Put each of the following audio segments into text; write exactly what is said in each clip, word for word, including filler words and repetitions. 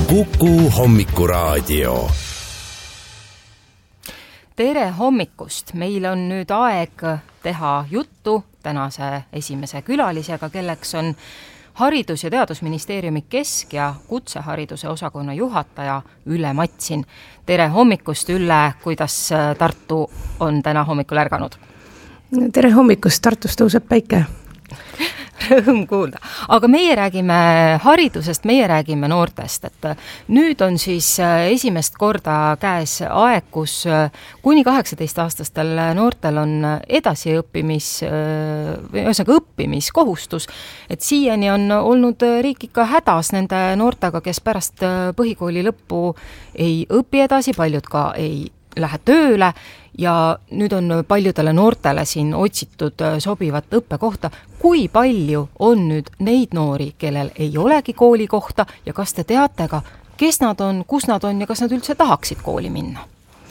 Kuku Hommikuraadio. Tere hommikust! Meil on nüüd aeg teha juttu tänase esimese külalisega, kelleks on Haridus- ja Teadusministeeriumi kesk- ja kutsehariduse osakonna juhataja Ülle Matsin. Tere hommikust, Ülle! Kuidas Tartu on täna hommikul ärganud? Tere hommikust! Tartus tõuseb päike. Rõõm kuulda. Aga meie räägime haridusest, meie räägime noortest. Et nüüd on siis esimest korda käes aeg, kus kuni kaheksateist-aastastel noortel on edasiõppimis, ühesõnaga õppimiskohustus. Et siiani on olnud riik ikka hädas nende noortega, kes pärast põhikooli lõppu ei õpi edasi, paljud ka ei lähe tööle ja nüüd on paljudele noortele siin otsitud sobivat õppekohta. Kui palju on nüüd neid noori, kellel ei olegi koolikohta ja kas te teate ka, kes nad on, kus nad on ja kas nad üldse tahaksid kooli minna?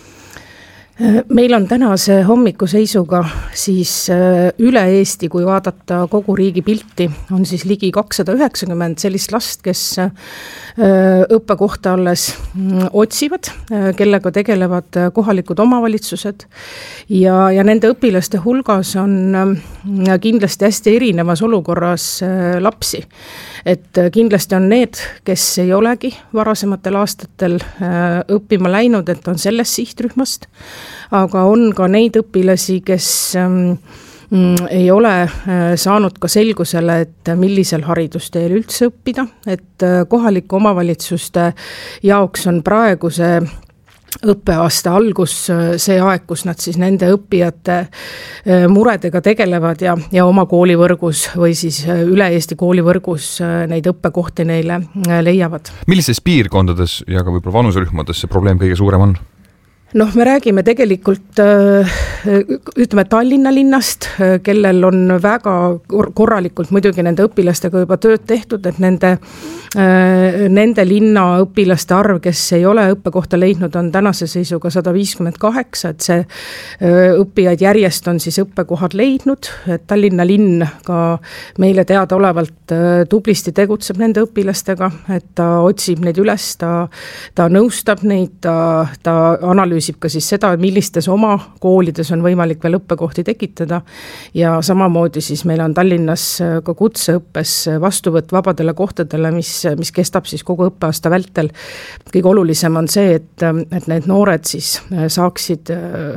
Meil on tänase hommikuseisuga siis üle Eesti, kui vaadata kogu riigi pilti, on siis ligi kakssada üheksakümmend sellist last, kes õppekohta alles otsivad, kellega tegelevad kohalikud omavalitsused ja, ja nende õpilaste hulgas on kindlasti hästi erinevas olukorras lapsi. Et kindlasti on need, kes ei olegi varasematel aastatel õppima läinud, et on sellest sihtrühmast, aga on ka neid õpilasi, kes ei ole saanud ka selgusele, et millisel haridusteel üldse õppida, et kohalike omavalitsuste jaoks on praeguse õppeaasta algus see aeg, kus nad siis nende õppijate muredega tegelevad ja, ja oma koolivõrgus või siis üle Eesti koolivõrgus neid õppekohti neile leiavad. Millises piirkondades ja ka võib-olla vanuserühmades see probleem kõige suurem on? Noh, me räägime tegelikult ütleme Tallinna linnast, kellel on väga korralikult muidugi nende õpilastega juba tööd tehtud, et nende, nende linna õpilaste arv, kes ei ole õppekohta leidnud, on tänase seisuga sada viiskümmend kaheksa, et see õppijaid järjest on siis õppekohad leidnud, et Tallinna linn ka meile teadaolevalt tublisti tegutseb nende õpilastega, et ta otsib neid üles, ta, ta nõustab neid, ta, ta analüüsib ka siis seda, millistes oma koolides on võimalik veel õppekohti tekitada ja samamoodi siis meil on Tallinnas ka kutseõppes vastuvõtt vabadele kohtadele, mis, mis kestab siis kogu õppeaasta vältel. Kõige olulisem on see, et, et need noored siis saaksid,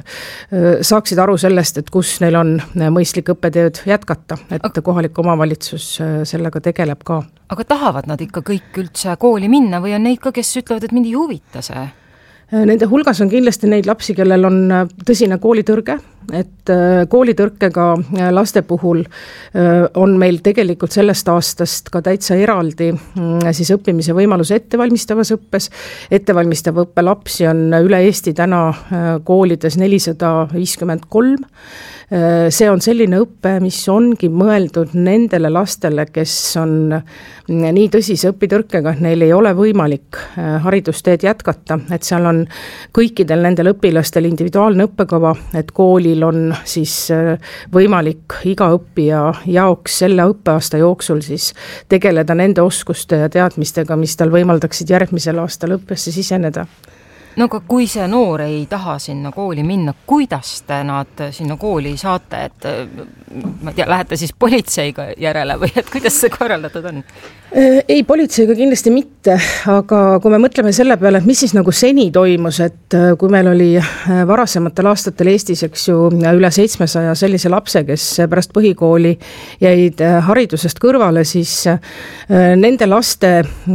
saaksid aru sellest, et kus neil on mõistlik õppetööd jätkata, et kohalik omavalitsus sellega tegeleb ka. Aga tahavad nad ikka kõik üldse kooli minna või on neid ka, kes ütlevad, et mind ei huvita see? Nende hulgas on kindlasti neid lapsi, kellel on tõsine koolitõrge, et koolitõrkega laste puhul on meil tegelikult sellest aastast ka täitsa eraldi siis õppimise võimalus ettevalmistavas õppes. Ettevalmistav õppe lapsi on üle Eesti täna koolides nelisada viiskümmend kolm. See on selline õppe, mis ongi mõeldud nendele lastele, kes on nii tõsise õpitõrkega, et neil ei ole võimalik haridusteed jätkata, et seal on kõikidel nendel õpilastel individuaalne õppekava, et koolil on siis võimalik iga õppija jaoks selle õppeaasta jooksul siis tegeleda nende oskuste ja teadmistega, mis tal võimaldaksid järgmisel aastal õppesse siseneda. No aga kui see noor ei taha sinna kooli minna, kuidas te nad sinna kooli saate, et ma ei tea, lähete siis politseiga järele või et kuidas see korraldatud on? Ei, politseiga kindlasti mitte, aga kui me mõtleme selle peale, et mis siis nagu seni toimus, et kui meil oli varasematel aastatel Eestis, eks ju, üle seitsmesaja sellise lapse, kes pärast põhikooli jäid haridusest kõrvale, siis nende laste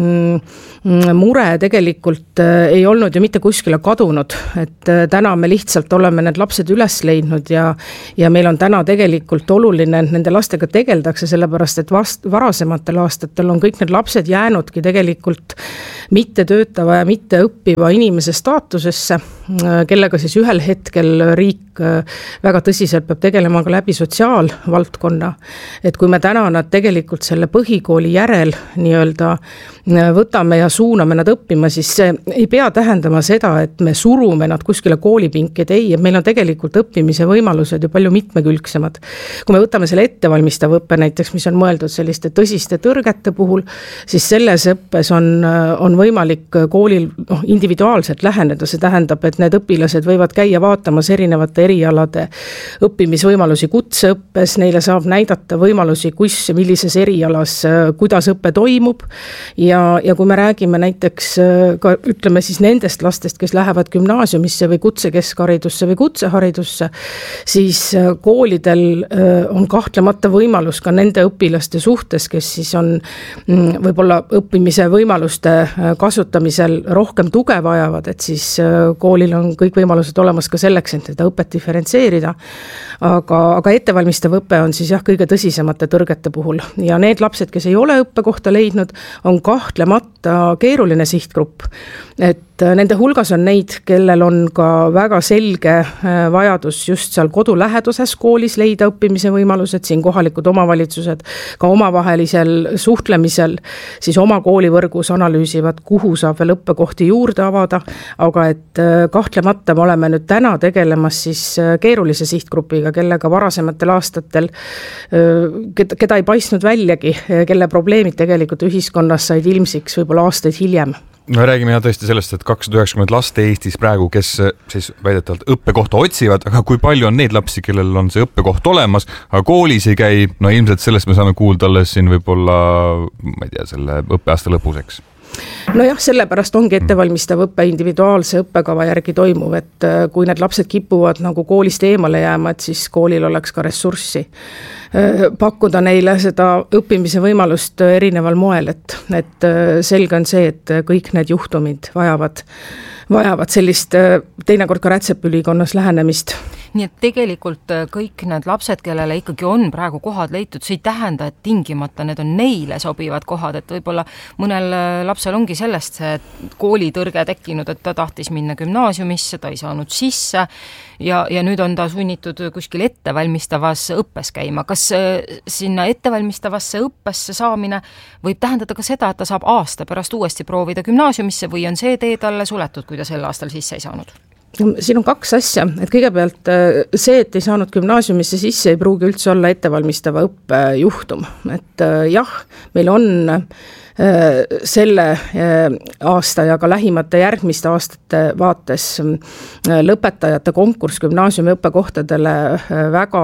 mure tegelikult ei olnud ju mitte kuskile kadunud, et täna me lihtsalt oleme need lapsed üles leidnud ja, ja meil on täna tegelikult oluline, et nende lastega tegeldakse, sellepärast et vast, varasematel aastatel on kõik need lapsed jäänudki tegelikult mitte töötava ja mitte õppiva inimese staatusesse, kellega siis ühel hetkel riik väga tõsiselt peab tegelema ka läbi sotsiaalvaldkonna, et kui me täna nad tegelikult selle põhikooli järel nii-öelda võtame ja suuname nad õppima, siis see ei pea tähendama seda, et me surume nad kuskile koolipinki, et ei, et meil on tegelikult õppimise võimalused ju palju mitmekülgsemad. Kui me võtame selle ettevalmistav õppe näiteks, mis on mõeldud selliste tõsiste tõrgete puhul, siis selles õppes on, on võimalik koolil no, individuaalselt läheneda, see tähendab, et need õpilased võivad käia vaatamas erinevate erialade õppimisvõimalusi kutseõppes, neile saab näidata võimalusi, kus ja millises erialas, kuidas õppe toimub ja Ja, ja kui me räägime näiteks ka ütleme siis nendest lastest, kes lähevad gümnaasiumisse või kutsekeskharidusse või kutseharidusse, siis koolidel on kahtlemata võimalus ka nende õpilaste suhtes, kes siis on võib-olla õppimise võimaluste kasutamisel rohkem tuge vajavad, et siis koolil on kõik võimalused olemas ka selleks, et seda õpet diferentseerida. Aga, aga ettevalmistav õpe on siis jah kõige tõsisemate tõrgete puhul ja need lapsed, kes ei ole õppekohta leidnud, on kahtlemata keeruline sihtgrupp, et nende hulgas on neid, kellel on ka väga selge vajadus just seal kodulähedases koolis leida õppimise võimalused, siin kohalikud omavalitsused ka omavahelisel suhtlemisel siis oma koolivõrgus analüüsivad, kuhu saab veel õppekohti juurde avada, aga et kahtlemata me oleme nüüd täna tegelemas siis keerulise sihtgrupiga, kellega varasematel aastatel keda, keda ei paistnud väljagi, kelle probleemid tegelikult ühiskonnas said ilmsiks võib-olla aastaid hiljem. No räägime ja tõesti sellest, et kakssada üheksakümmend last Eestis praegu, kes siis väidetavalt õppekohta otsivad, aga kui palju on neid lapsi, kellel on see õppekoht olemas, aga koolis ei käi, no ilmselt sellest me saame kuulda alles siin võib-olla, ma ei tea, selle õppeaasta lõpuseks. No jah, sellepärast ongi ettevalmistav õppe individuaalse õppekava järgi toimuv, et kui need lapsed kipuvad nagu koolist eemale jääma, et siis koolil oleks ka ressurssi pakkuda neile seda õppimise võimalust erineval moel, et, et selge on see, et kõik need juhtumid vajavad, vajavad sellist teinekord ka rätsepülikonnas lähenemist. Nii et tegelikult kõik need lapsed, kellele ikkagi on praegu kohad leitud, see ei tähenda, et tingimata need on neile sobivad kohad, et võib-olla mõnel lapsel ongi sellest see koolitõrge tekkinud, et ta tahtis minna gümnaasiumisse, ta ei saanud sisse ja, ja nüüd on ta sunnitud kuskil ettevalmistavas õppes käima. Kas sinna ettevalmistavasse õppesse saamine võib tähendada ka seda, et ta saab aasta pärast uuesti proovida gümnaasiumisse või on see tee talle suletud, kui ta sel aastal sisse ei saanud? Siin on kaks asja, et kõigepealt see, et ei saanud gümnaasiumisse sisse, ei pruugi üldse olla ettevalmistava õppe juhtum, et jah, meil on selle aasta ja ka lähimate järgmiste aastate vaates lõpetajate konkurss gümnaasiumi õppekohtadele väga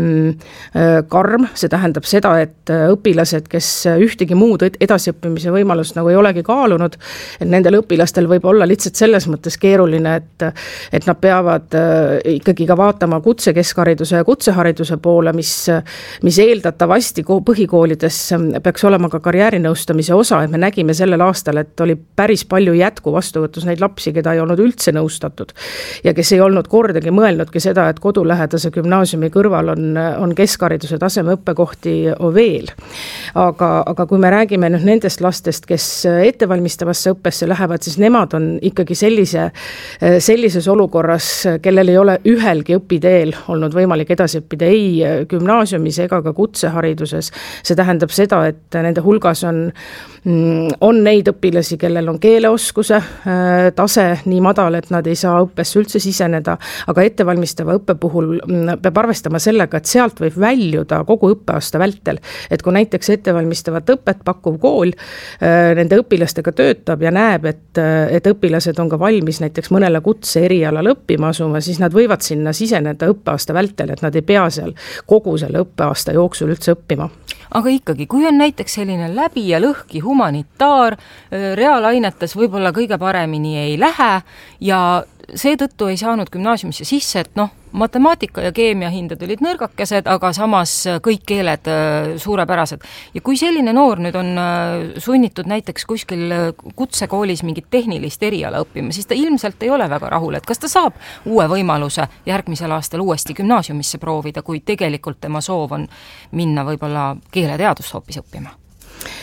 karm, see tähendab seda, et õpilased, kes ühtegi muud edasiõppimise võimalust nagu ei olegi kaalunud, et nendel õpilastel võib olla lihtsalt selles mõttes keeruline, et, et nad peavad ikkagi ka vaatama kutsekeskhariduse ja kutsehariduse poole, mis, mis eeldatavasti põhikoolides peaks olema ka karjäärinõustamise osa, et me nägime sellel aastal, et oli päris palju jätku vastuvõtus neid lapsi, keda ei olnud üldse nõustatud ja kes ei olnud kordagi mõelnudki seda, et kodulähedase gümnaasiumi kõrval on, on keskhariduse taseme õppekohti veel. Aga, aga kui me räägime nüüd nendest lastest, kes ettevalmistavasse õppesse lähevad, siis nemad on ikkagi sellise, sellises olukorras, kellel ei ole ühelgi õpiteel olnud võimalik edasi õppida ei gümnaasiumis ega ka kutsehariduses. See tähendab seda, et nende hulgas on on neid õpilasi, kellel on keeleoskuse tase nii madal, et nad ei saa õppesse üldse siseneda, aga ettevalmistava õppe puhul peab arvestama sellega, et sealt võib väljuda kogu õppeaasta vältel, et kui näiteks ettevalmistavat õpet pakkuv kool nende õpilastega töötab ja näeb, et, et õpilased on ka valmis näiteks mõnele kutse erialal õppima asuma, siis nad võivad sinna siseneda õppeaasta vältel, et nad ei pea seal kogu selle õppeaasta jooksul üldse õppima. Aga ikkagi, kui on näiteks selline läbi ja lõhki humanitaar, reaalainetes võib-olla kõige paremini ei lähe ja seetõttu ei saanud gümnaasiumisse sisse, et noh, matemaatika ja keemia hinded olid nõrgakesed, aga samas kõik keeled suurepärased. Ja kui selline noor nüüd on sunnitud näiteks kuskil kutsekoolis mingit tehnilist eriala õppima, siis ta ilmselt ei ole väga rahul, et kas ta saab uue võimaluse järgmisel aastal uuesti gümnaasiumisse proovida, kui tegelikult tema soov on minna võib-olla keeleteadust hoopis õppima?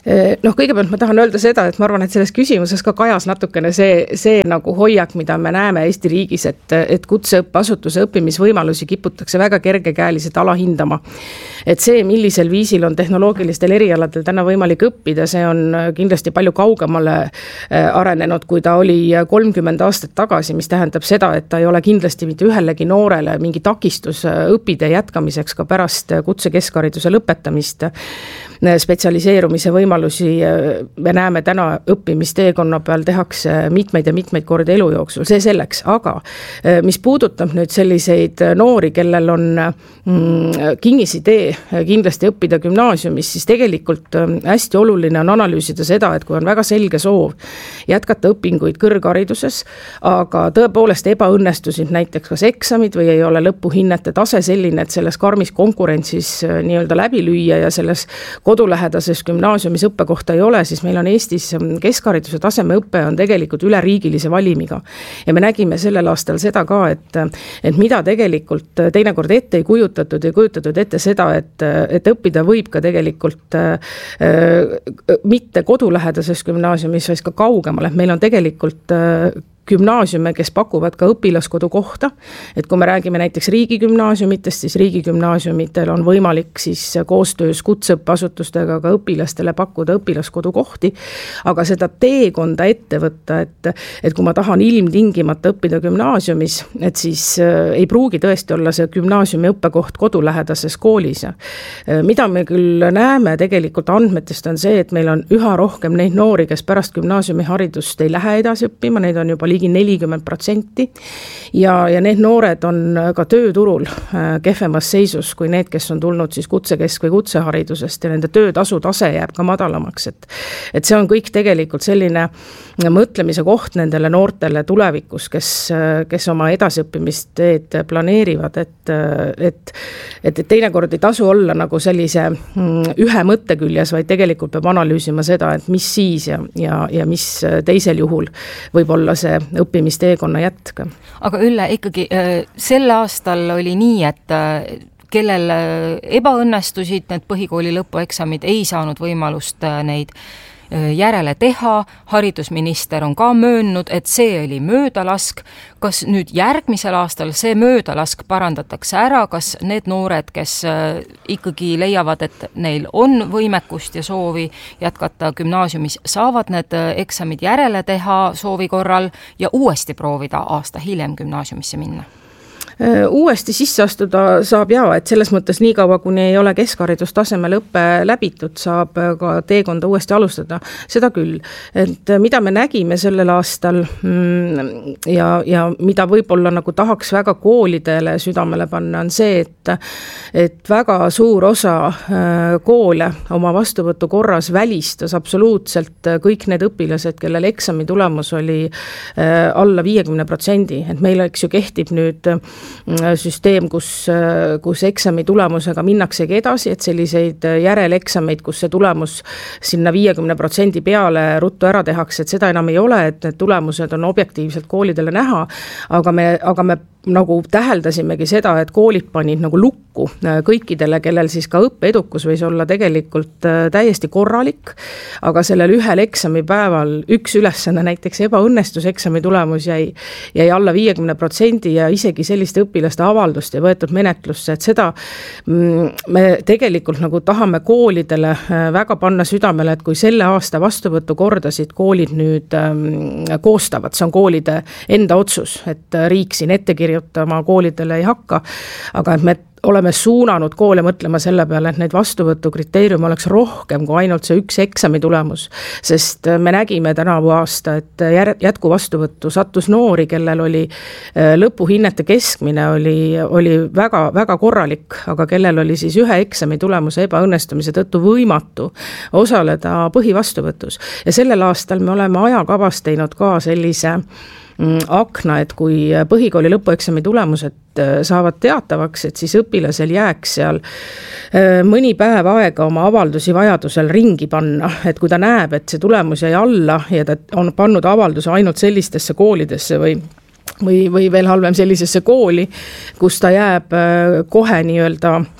Noh, kõigepealt ma tahan öelda seda, et ma arvan, et selles küsimuses ka kajas natukene see, see nagu hoiak, mida me näeme Eesti riigis, et, et kutseõppeasutuse õppimisvõimalusi kiputakse väga kergekäeliselt alahindama. Et see, millisel viisil on tehnoloogilistel erialadel täna võimalik õppida, see on kindlasti palju kaugemale arenenud, kui ta oli kolmkümmend aastat tagasi, mis tähendab seda, et ta ei ole kindlasti mitte ühelegi noorele mingi takistus õppida jätkamiseks ka pärast kutsekeskhariduse lõpetamist. Spetsialiseerumise võimalusi me näeme täna õppimisteekonna peal tehakse mitmeid ja mitmeid kordi elu jooksul, see selleks, aga mis puudutab nüüd selliseid noori, kellel on mm, kinnisidee kindlasti õppida gümnaasiumis, siis tegelikult hästi oluline on analüüsida seda, et kui on väga selge soov jätkata õpinguid kõrghariduses, aga tõepoolest ebaõnnestusid näiteks kas eksamid või ei ole lõpuhinnete tase selline, et selles karmis konkurentsis nii-öelda läbi lüüa ja selles kodulähedases gümnaasiumis õppekohta ei ole, siis meil on Eestis keskhariduse tasemeõppe on tegelikult üleriigilise valimiga. Ja me nägime sellel aastal seda ka, et, et mida tegelikult teinekord ette ei kujutatud, ei kujutatud ette seda, et, et õppida võib ka tegelikult äh, mitte kodulähedases gümnaasiumis, vaid ka kaugemal, et meil on tegelikult äh, gümnaasiume, kes pakuvad ka õpilaskodu kohta, et kui me räägime näiteks riigigümnaasiumitest, siis riigigümnaasiumitel on võimalik siis koostöös kutseõppeasutustega ka õpilastele pakkuda õpilaskodu kohti, aga seda teekonda ette võtta, et, et kui ma tahan ilmtingimata õppida gümnaasiumis, et siis ei pruugi tõesti olla see gümnaasiumi õppekoht kodulähedases koolis. Mida me küll näeme tegelikult andmetest on see, et meil on üha rohkem neid noori, kes pärast gümnaasiumiharidust ei lähe edasi õppima, neid on juba ligi nelikümmend protsenti ja, ja need noored on ka tööturul kehvemas seisus kui need, kes on tulnud siis kutsekesk- või kutseharidusest ja nende töötasu tase jääb ka madalamaks, et, et see on kõik tegelikult selline mõtlemise koht nendele noortele tulevikus, kes, kes oma edasiõppimist planeerivad, et, et, et teinekord ei tasu olla nagu sellise ühe mõtte küljes, vaid tegelikult peab analüüsima seda, et mis siis ja, ja, ja mis teisel juhul võib olla see õppimisteekonna jätk. Aga Ülle, ikkagi sel aastal oli nii, et kellel ebaõnnestusid need põhikooli lõpueksamid, ei saanud võimalust neid järele teha, haridusminister on ka möönnud, et see oli möödalask. Kas nüüd järgmisel aastal see möödalask parandatakse ära, kas need noored, kes ikkagi leiavad, et neil on võimekust ja soovi jätkata gümnaasiumis, saavad need eksamid järele teha soovi korral ja uuesti proovida aasta hiljem gümnaasiumisse minna? Uuesti sisse astuda saab ja, et selles mõttes nii kaua, kuni ei ole keskharidustasemel õppe läbitud, saab ka teekonda uuesti alustada. Seda küll, et mida me nägime sellel aastal ja, ja mida võib-olla nagu tahaks väga koolidele südamele panna, on see, et, et väga suur osa koole oma vastuvõtu korras välistas absoluutselt kõik need õpilased, kellel eksami tulemus oli alla viiekümne protsendi, et meil eks ju kehtib nüüd süsteem, kus, kus eksami tulemusega minnaksegi edasi, et selliseid järeleksameid, kus see tulemus sinna viiekümne protsendi peale ruttu ära tehakse, et seda enam ei ole, et need tulemused on objektiivselt koolidele näha, aga me, aga me nagu täheldasimegi seda, et koolid panid nagu lukku kõikidele, kellel siis ka õppeedukus võis olla tegelikult täiesti korralik, aga sellel ühel eksamipäeval üks ülesanne, näiteks ebaõnnestus eksami tulemus jäi, jäi alla viiekümne protsendi ja isegi selliste õpilaste avaldust ei võetud menetlusse, et seda me tegelikult nagu tahame koolidele väga panna südamele, et kui selle aasta vastuvõtu kordasid koolid nüüd koostavad, see on koolide enda otsus, et riik siin ette kirjutama koolidele ei hakka, aga et me oleme suunanud koole mõtlema selle peale, et neid vastuvõtu kriteerium oleks rohkem kui ainult see üks eksami tulemus, sest me nägime tänavu aasta, et jätku vastuvõttu sattus noori, kellel oli lõpuhinnete keskmine oli, oli väga, väga korralik, aga kellel oli siis ühe eksami tulemuse ebaõnnestumise tõttu võimatu osaleda põhivastuvõtus. Ja sellel aastal me oleme ajakavas teinud ka sellise akna, et kui põhikooli lõpueksami tulemused saavad teatavaks, et siis õpilasel jääks seal mõni päev aega oma avaldusi vajadusel ringi panna, et kui ta näeb, et see tulemus jäi alla ja ta on pannud avalduse ainult sellistesse koolidesse või või, või veel halvem sellisesse kooli, kus ta jääb kohe nii-öelda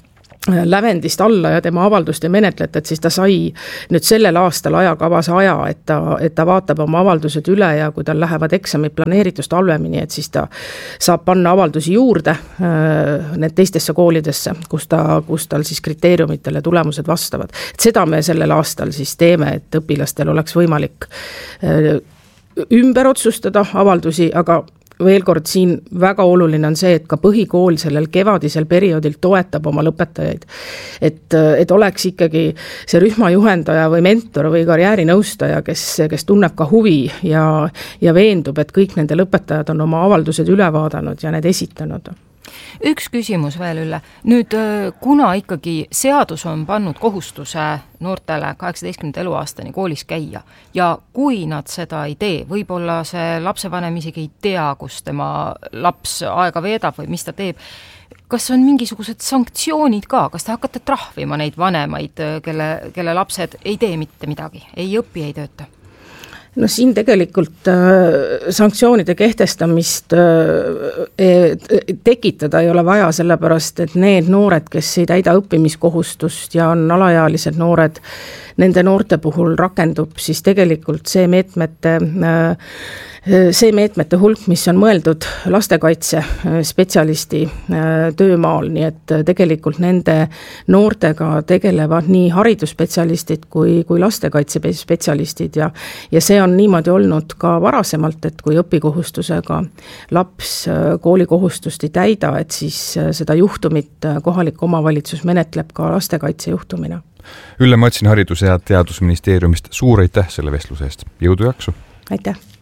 lävendist alla ja tema avaldust ei menetleta, et siis ta sai nüüd sellel aastal ajakavas aja, et ta, et ta vaatab oma avaldused üle ja kui tal lähevad eksamid planeeritust halvemini, et siis ta saab panna avaldusi juurde need teistesse koolidesse, kus ta, kus tal siis kriteeriumitele tulemused vastavad. Et seda me sellel aastal siis teeme, et õpilastel oleks võimalik ümber otsustada avaldusi, aga veel kord siin väga oluline on see, et ka põhikool sellel kevadisel perioodil toetab oma lõpetajaid. Et, et oleks ikkagi see rühmajuhendaja või mentor või karjäärinõustaja, kes, kes tunneb ka huvi ja, ja veendub, et kõik nende lõpetajad on oma avaldused üle vaadanud ja need esitanud. Üks küsimus veel üle. Nüüd, kuna ikkagi seadus on pannud kohustuse noortele kaheksateistkümnenda eluaastani koolis käia ja kui nad seda ei tee, võib-olla see lapsevanem isegi ei tea, kus tema laps aega veedab või mis ta teeb, kas on mingisugused sanktsioonid ka, kas te hakkate trahvima neid vanemaid, kelle, kelle lapsed ei tee mitte midagi, ei õpi, ei tööta? No siin tegelikult äh, sanktsioonide kehtestamist äh, tekitada ei ole vaja, sellepärast et need noored, kes ei täida õppimiskohustust ja on alaealised noored, nende noorte puhul rakendub siis tegelikult see meetmete äh, see meetmete hulk, mis on mõeldud lastekaitse spetsialisti töömaal, nii et tegelikult nende noortega tegelevad nii haridusspetsialistid kui, kui lastekaitse spetsialistid ja, ja see on niimoodi olnud ka varasemalt, et kui õpikohustusega laps koolikohustust ei täida, et siis seda juhtumit kohalik omavalitsus menetleb ka lastekaitse juhtumina. Ülle Matsin Haridus- ja Teadusministeeriumist suur aitäh selle vestluse eest. Jõudu jaksu! Aitäh!